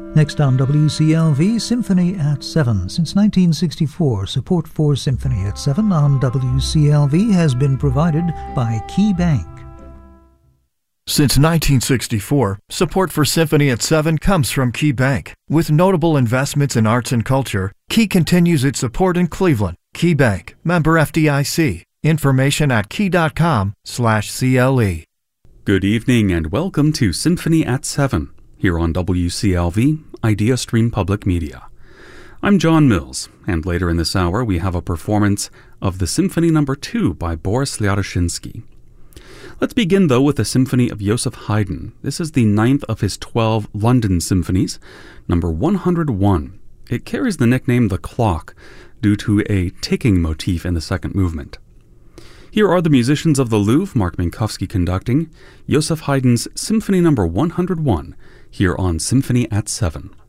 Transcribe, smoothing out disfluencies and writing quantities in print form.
Next on WCLV, Symphony at 7. Since 1964, support for Symphony at 7 on WCLV has been provided by Key Bank. Since 1964, support for Symphony at 7 comes from Key Bank. With notable investments in arts and culture, Key continues its support in Cleveland. Key Bank, member FDIC. Information at key.com/CLE. Good evening and welcome to Symphony at 7, here on WCLV, Idea Stream Public Media. I'm John Mills, and later in this hour we have a performance of the Symphony No. 2 by Boris Lyaroshinsky. Let's begin, though, with the Symphony of Joseph Haydn. This is the 9th of his 12 London symphonies, number 101. It carries the nickname The Clock, due to a ticking motif in the second movement. Here are the musicians of the Louvre, Mark Minkowski conducting Joseph Haydn's Symphony No. 101, here on Symphony at 7.